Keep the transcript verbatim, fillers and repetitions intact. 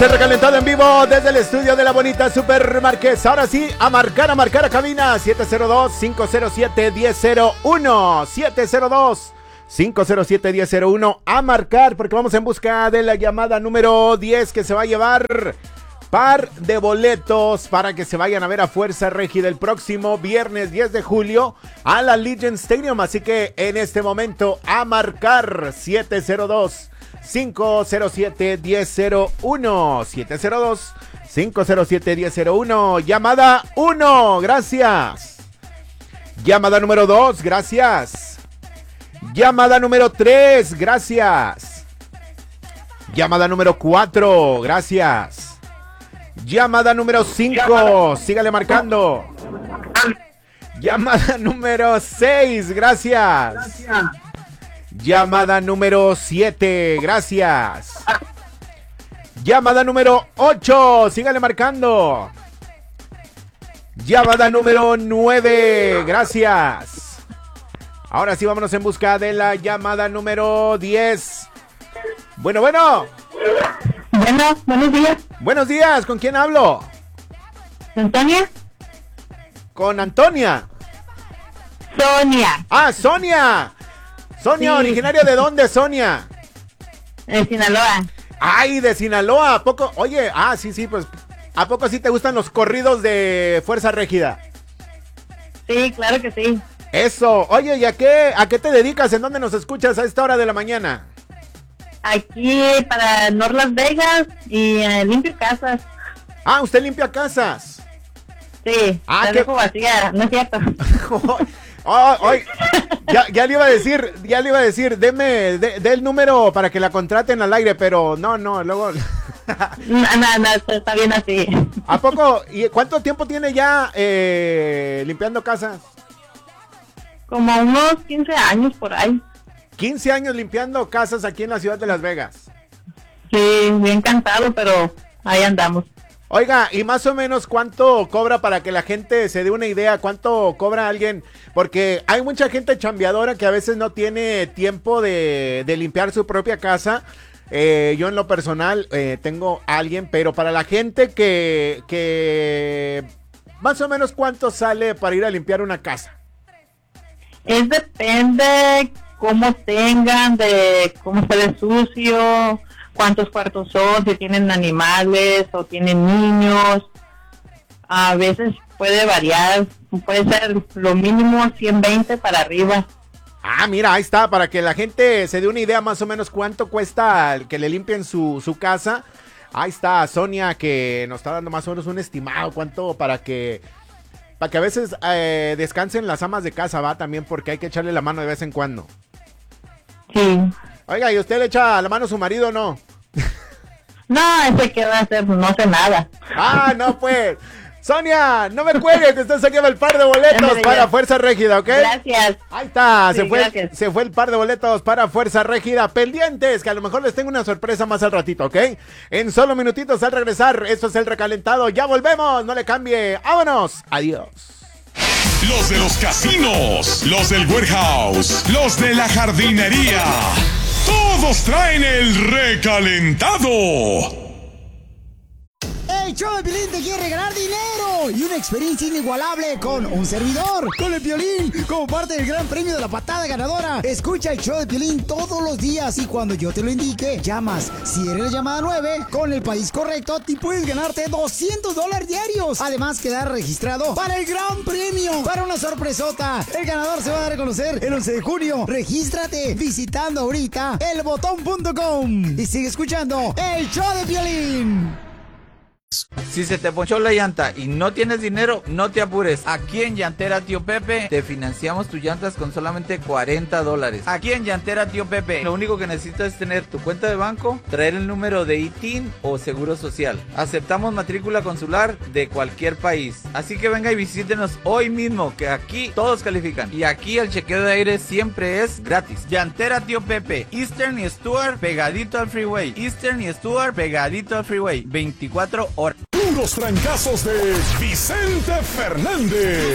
Recalentado en vivo desde el estudio de la bonita Supermarqués. Ahora sí, a marcar, a marcar a cabina siete cero dos, cinco cero siete, uno cero cero uno siete cero dos, cinco cero siete, uno cero cero uno a marcar porque vamos en busca de la llamada número diez que se va a llevar par de boletos para que se vayan a ver a Fuerza Régida el próximo viernes diez de julio a la Legion Stadium. Así que en este momento a marcar siete cero dos, cinco cero siete, uno cero cero uno siete cero dos, cinco cero siete, uno cero cero uno. Llamada uno, gracias. Llamada número dos, gracias. Llamada número tres, gracias. Llamada número cuatro, gracias. Llamada número cinco, sígale marcando. Llamada número seis, gracias. Gracias. Llamada número siete, gracias. Llamada número ocho, sígale marcando. Llamada número nueve, gracias. Ahora sí, vámonos en busca de la llamada número diez. Bueno, bueno. Bueno, buenos días. Buenos días, ¿con quién hablo? ¿Antonia? Con Antonia. Sonia. Ah, Sonia. Sonia, sí. ¿Originaria de dónde, Sonia? De Sinaloa. Ay, de Sinaloa, ¿a poco? Oye, ah, sí, sí, pues, ¿a poco sí te gustan los corridos de Fuerza Régida? Sí, claro que sí. Eso, oye, ¿y a qué, a qué te dedicas? ¿En dónde nos escuchas a esta hora de la mañana? Aquí para North Las Vegas y eh, limpio casas. Ah, ¿usted limpia casas? Sí, ah, la ¿qué? dejo vacía, no es cierto. Oh, oh, ya, ya le iba a decir, ya le iba a decir, deme, de, de el número para que la contraten al aire, pero no, no, luego. No, no, no, está bien así. ¿A poco? ¿Y cuánto tiempo tiene ya eh, limpiando casas? Como unos quince años por ahí. quince años limpiando casas aquí en la ciudad de Las Vegas. Sí, bien cansado, pero ahí andamos. Oiga, ¿y más o menos cuánto cobra para que la gente se dé una idea? ¿Cuánto cobra alguien? Porque hay mucha gente chambeadora que a veces no tiene tiempo de, de limpiar su propia casa. Eh, yo en lo personal eh, tengo a alguien, pero para la gente que, que más o menos cuánto sale para ir a limpiar una casa. Es depende cómo tengan, de cómo está de sucio, cuántos cuartos son, si tienen animales o tienen niños. A veces puede variar, puede ser lo mínimo ciento veinte para arriba. Ah, mira, ahí está, para que la gente se dé una idea más o menos cuánto cuesta que le limpien su, su casa. Ahí está Sonia que nos está dando más o menos un estimado, cuánto para que... Para que a veces eh, descansen las amas de casa, va, también porque hay que echarle la mano de vez en cuando. Sí. Oiga, ¿y usted le echa la mano a su marido o no? No, ese que va a hacer, no sé nada. Ah, no pues. Sonia, no me cuelgue que usted se lleva el par de boletos ya, para ya. Fuerza Régida, ¿ok? Gracias. Ahí está, sí, se fue, gracias. se fue el par de boletos para Fuerza Régida. Pendientes, que a lo mejor les tengo una sorpresa más al ratito, ¿ok? En solo minutitos al regresar, esto es el recalentado. Ya volvemos, no le cambie. ¡Vámonos! Adiós. Los de los casinos, los del warehouse, los de la jardinería. Todos traen el recalentado. El show de Piolín te quiere regalar dinero y una experiencia inigualable con un servidor, con el Piolín, como parte del gran premio de la patada ganadora. Escucha el show de Piolín todos los días y cuando yo te lo indique, llamas. Si eres la llamada nueve, con el país correcto, te puedes ganarte doscientos dólares diarios. Además, quedar registrado para el gran premio, para una sorpresota. El ganador se va a dar a conocer el once de junio. Regístrate visitando ahorita el botón punto com y sigue escuchando el show de Piolín. Si se te ponchó la llanta y no tienes dinero, no te apures. Aquí en Llantera Tío Pepe te financiamos tus llantas con solamente cuarenta dólares. Aquí en Llantera Tío Pepe, lo único que necesitas es tener tu cuenta de banco, traer el número de I T I N o Seguro Social. Aceptamos matrícula consular de cualquier país. Así que venga y visítenos hoy mismo, que aquí todos califican. Y aquí el chequeo de aire siempre es gratis. Llantera Tío Pepe, Eastern y Stuart pegadito al freeway. Eastern y Stuart pegadito al freeway. veinticuatro horas. Puros trancazos de Vicente Fernández.